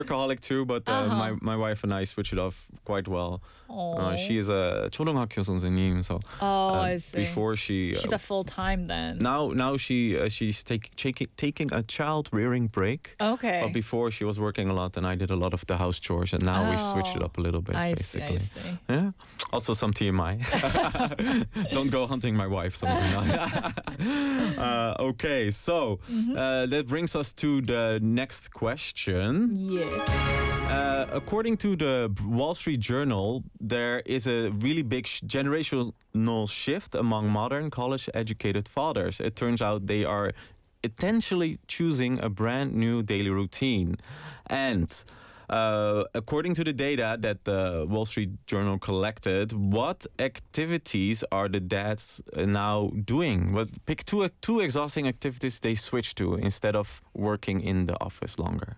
workaholic too, but my wife and I switch it off quite well. Oh. She is a 초등학교 선생님, so I see. before She's a full-time then. now she's taking a child rearing break. Okay. But before she was working a lot, and I did a lot of the house chores, and now we switched it up a little bit. Basically, see. yeah. Also some TMI. Don't go hunting my wife. Okay, so that brings us to the next question. Yeah. According to the Wall Street Journal, there is a really big generational shift among modern college-educated fathers. It turns out they are intentionally choosing a brand new daily routine. And according to the data that the Wall Street Journal collected, what activities are the dads now doing? Pick two exhausting activities they switch to instead of working in the office longer.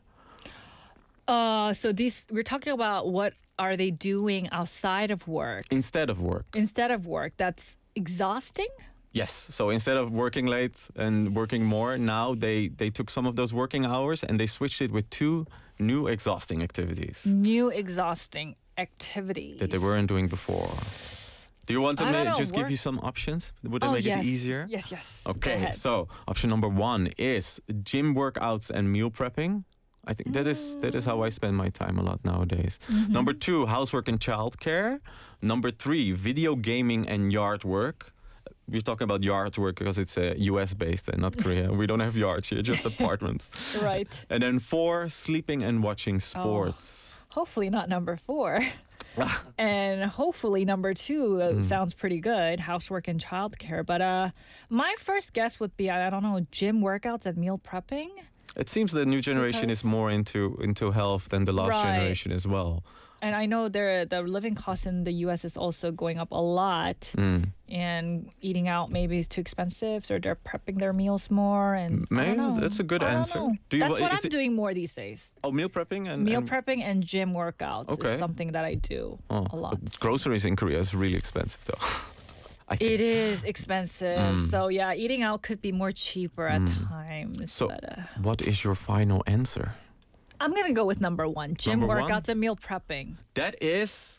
So we're talking about what are they doing outside of work? Instead of work. Instead of work. That's exhausting? Yes. So instead of working late and working more, now they took some of those working hours and they switched it with two new exhausting activities. New exhausting activities. That they weren't doing before. Do you want to just give you some options? Would that make it easier? Yes. Okay, so option number 1 is gym workouts and meal prepping. I think that is how I spend my time a lot nowadays. Number 2, housework and childcare. Number 3, video gaming and yard work. We're talking about yard work because it's US based and not Korea. We don't have yards here, just apartments. Right. And then 4, sleeping and watching sports. Hopefully not number 4. And hopefully number 2 sounds pretty good, housework and childcare. But my first guess would be, I don't know, gym workouts and meal prepping. It seems the new generation is more into health than the last generation as well. And I know the living cost in the U.S. is also going up a lot. And eating out maybe is too expensive, so they're prepping their meals more. And maybe that's a good answer. That's what I'm doing more these days. Oh, meal prepping and prepping and gym workouts is something that I do a lot. But groceries in Korea is really expensive, though. It is expensive. So yeah, eating out could be more cheaper at times. So what is your final answer? I'm going to go with number 1, gym Number workouts 1? and meal prepping. That is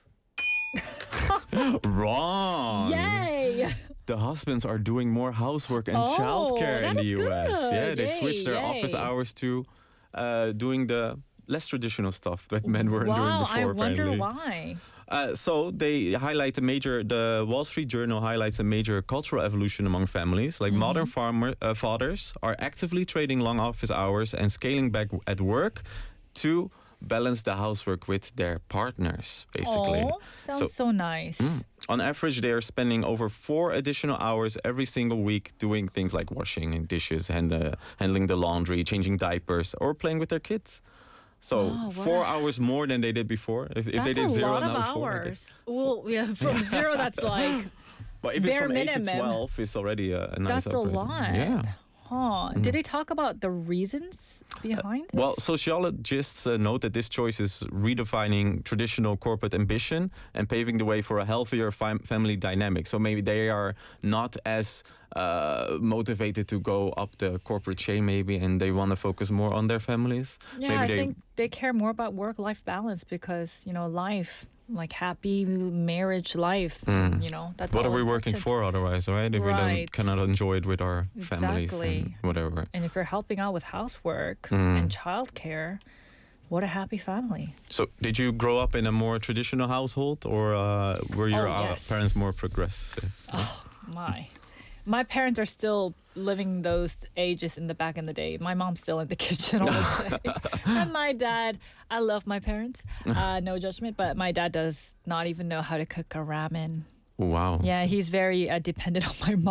wrong. Yay! The husbands are doing more housework and childcare in the US. Good. Yeah, they switched their office hours to doing the less traditional stuff that men weren't doing before. I wonder apparently. why. So they highlight the Wall Street Journal highlights a major cultural evolution among families. Like modern fathers are actively trading long office hours and scaling back at work to balance the housework with their partners, basically. Sounds so nice. On average, they are spending over 4 additional hours every single week doing things like washing dishes and handling the laundry, changing diapers, or playing with their kids. So 4 hours more than they did before. If they did 0, now 4. Hours. Well, yeah, from 0, that's like but if it's from 8 minimum. to 12, it's already a nice That's upgrade. a lot. Yeah. Did they talk about the reasons behind this? Well, sociologists note that this choice is redefining traditional corporate ambition and paving the way for a healthier family dynamic. So maybe they are not as motivated to go up the corporate chain, maybe, and they want to focus more on their families. Yeah, maybe I think they care more about work-life balance because, life, like happy marriage life, that's what all are we working important. for otherwise, right? If we cannot enjoy it with our families and whatever. And if you're helping out with housework and childcare, what a happy family. So did you grow up in a more traditional household or were your parents more progressive? Oh, my parents are still living those ages in the back in the day. My mom's still in the kitchen all the time. And my dad, I love my parents, no judgment, but my dad does not even know how to cook a ramen. Wow. Yeah, he's very dependent on my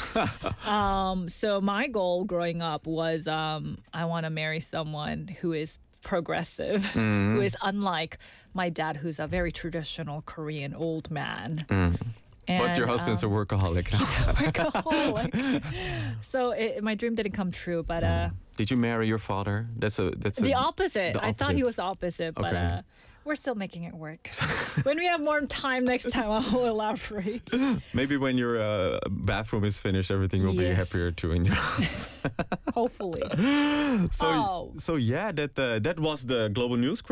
mom. So my goal growing up was I want to marry someone who is progressive, who is unlike my dad, who's a very traditional Korean old man. But your husband's a workaholic. He's a workaholic. So my dream didn't come true, but did you marry your father? That's the opposite. I thought he was opposite, but Okay. we're still making it work. When we have more time next time, I'll elaborate. Maybe when your bathroom is finished, everything will be happier too in your house. Hopefully. So yeah, that was the global news quiz.